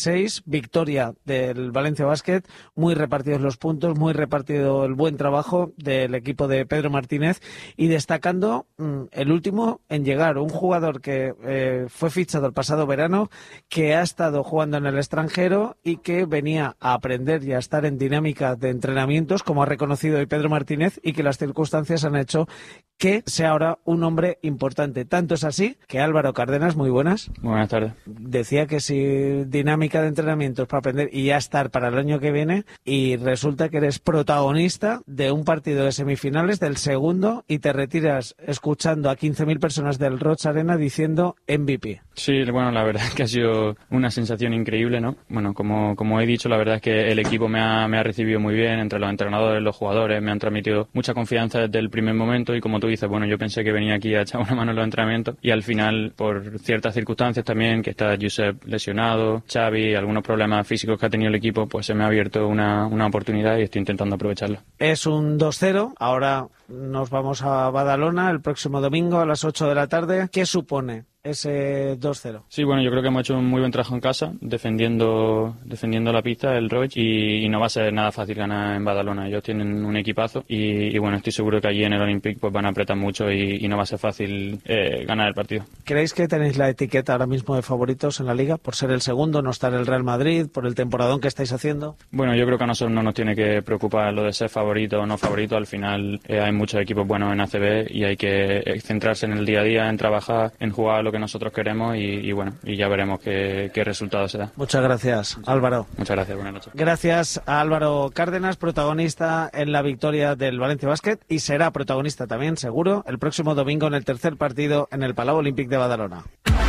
6, victoria del Valencia Basket, muy repartidos los puntos, muy repartido el buen trabajo del equipo de Pedro Martínez y destacando el último en llegar, un jugador que fue fichado el pasado verano, que ha estado jugando en el extranjero y que venía a aprender y a estar en dinámica de entrenamientos, como ha reconocido hoy Pedro Martínez, y que las circunstancias han hecho que sea ahora un hombre importante. Tanto es así que Álvaro Cárdenas, muy buenas. Buenas tardes. Decía que si dinámica de entrenamientos para aprender y ya estar para el año que viene, y resulta que eres protagonista de un partido de semifinales, del segundo, y te retiras escuchando a 15.000 personas del Roig Arena diciendo MVP. Sí, bueno, la verdad es que ha sido una sensación increíble, ¿no? Bueno, como he dicho, la verdad es que el equipo me ha recibido muy bien, entre los entrenadores, los jugadores, me han transmitido mucha confianza desde el primer momento y como tú dices, bueno, yo pensé que venía aquí a echar una mano en los entrenamientos y al final, por ciertas circunstancias también, que está Josep lesionado, Xavi, algunos problemas físicos que ha tenido el equipo, pues se me ha abierto una oportunidad y estoy intentando aprovecharlo. Es un 2-0, ahora nos vamos a Badalona el próximo domingo a las 8 de la tarde. ¿Qué supone ese 2-0? Sí, bueno, yo creo que hemos hecho un muy buen trabajo en casa, defendiendo la pista, el Roig, y no va a ser nada fácil ganar en Badalona. Ellos tienen un equipazo y bueno, estoy seguro que allí en el Olympique pues van a apretar mucho y no va a ser fácil ganar el partido. ¿Creéis que tenéis la etiqueta ahora mismo de favoritos en la Liga por ser el segundo, no estar el Real Madrid, por el temporadón que estáis haciendo? Bueno, yo creo que a nosotros no nos tiene que preocupar lo de ser favorito o no favorito. Al final hay muchos equipos buenos en ACB y hay que centrarse en el día a día, en trabajar, en jugar lo que nosotros queremos y bueno, y ya veremos qué resultado se da. Muchas gracias, Álvaro. Muchas gracias, buenas noches. Gracias a Álvaro Cárdenas, protagonista en la victoria del Valencia Basket, y será protagonista también, seguro, el próximo domingo en el tercer partido en el Palau Olímpic de Badalona.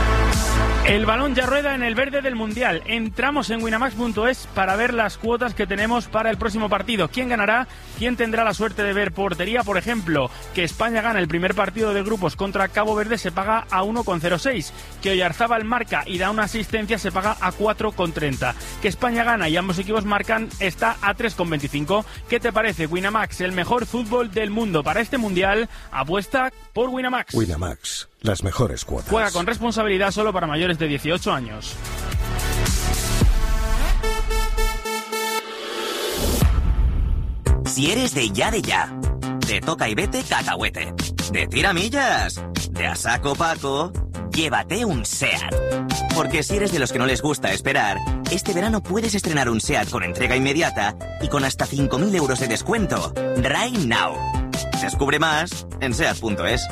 El balón ya rueda en el verde del Mundial. Entramos en winamax.es para ver las cuotas que tenemos para el próximo partido. ¿Quién ganará? ¿Quién tendrá la suerte de ver portería? Por ejemplo, que España gana el primer partido de grupos contra Cabo Verde se paga a 1,06. Que Oyarzábal marca y da una asistencia se paga a 4,30. Que España gana y ambos equipos marcan está a 3,25. ¿Qué te parece? Winamax, el mejor fútbol del mundo para este Mundial. Apuesta por Winamax. Winamax, las mejores cuotas. Juega con responsabilidad, solo para mayores de 18 años. Si eres de ya, de toca y vete cacahuete, de tiramillas, de a saco Paco, llévate un SEAT. Porque si eres de los que no les gusta esperar, este verano puedes estrenar un SEAT con entrega inmediata y con hasta 5.000 euros de descuento. Right now. Descubre más en SEAT.es.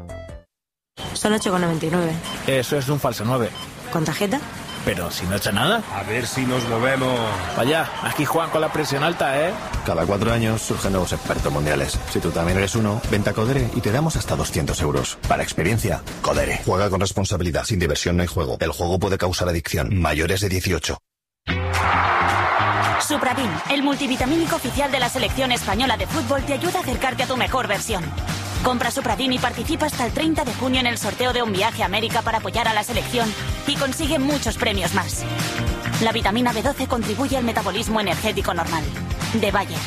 Son 8,99. Eso es un falso 9. ¿Con tarjeta? Pero si no echa nada. A ver si nos movemos. Vaya, aquí juegan con la presión alta, ¿eh? Cada 4 años surgen nuevos expertos mundiales. Si tú también eres uno, vente a Codere y te damos hasta 200 euros. Para experiencia, Codere. Juega con responsabilidad. Sin diversión no hay juego. El juego puede causar adicción. Mayores de 18. Supradim, el multivitamínico oficial de la selección española de fútbol, te ayuda a acercarte a tu mejor versión. Compra Supradim y participa hasta el 30 de junio en el sorteo de un viaje a América para apoyar a la selección y consigue muchos premios más. La vitamina B12 contribuye al metabolismo energético normal. De Bayer.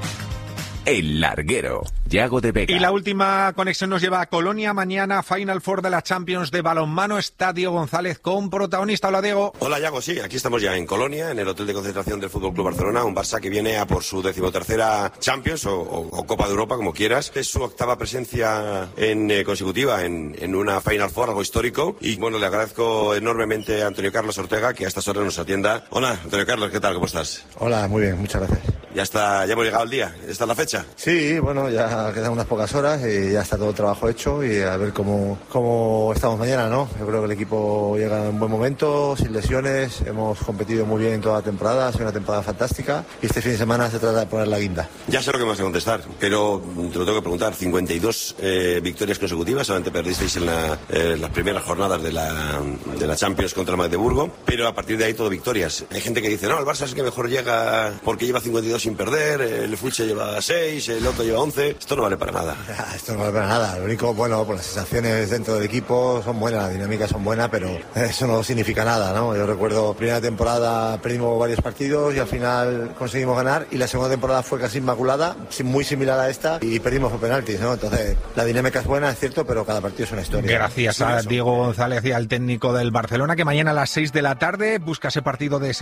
El Larguero, Yago de Vega. Y la última conexión nos lleva a Colonia. Mañana, Final Four de la Champions de balonmano. Está Diego González con protagonista. Hola, Diego. Hola, Yago. Sí, aquí estamos ya en Colonia, en el hotel de concentración del Fútbol Club Barcelona. Un Barça que viene a por su 13ª Champions o Copa de Europa, como quieras. Es su 8ª presencia consecutiva en una Final Four, algo histórico. Y bueno, le agradezco enormemente a Antonio Carlos Ortega que a estas horas nos atienda. Hola, Antonio Carlos, ¿qué tal? ¿Cómo estás? Hola, muy bien, muchas gracias. Ya hemos llegado al día. ¿Esta es la fecha? Sí, bueno, ya quedan unas pocas horas y ya está todo el trabajo hecho y a ver cómo estamos mañana, ¿no? Yo creo que el equipo llega en buen momento, sin lesiones, hemos competido muy bien toda la temporada, ha sido una temporada fantástica y este fin de semana se trata de poner la guinda. Ya sé lo que me vas a contestar, pero te lo tengo que preguntar. 52 victorias consecutivas, solamente perdisteis en las primeras jornadas de la Champions contra el Magdeburgo, pero a partir de ahí todo victorias. Hay gente que dice, no, el Barça es el que mejor llega porque lleva 52 sin perder, el Fulche lleva 6, el otro lleva 11. Esto no vale para nada. Esto no vale para nada. Lo único, bueno, pues las sensaciones dentro del equipo son buenas, las dinámicas son buenas, pero eso no significa nada, ¿no? Yo recuerdo, primera temporada perdimos varios partidos y al final conseguimos ganar, y la segunda temporada fue casi inmaculada, muy similar a esta, y perdimos por penaltis, ¿no? Entonces, la dinámica es buena, es cierto, pero cada partido es una historia. Gracias a Diego González y al técnico del Barcelona, que mañana a las 6 de la tarde busca ese partido de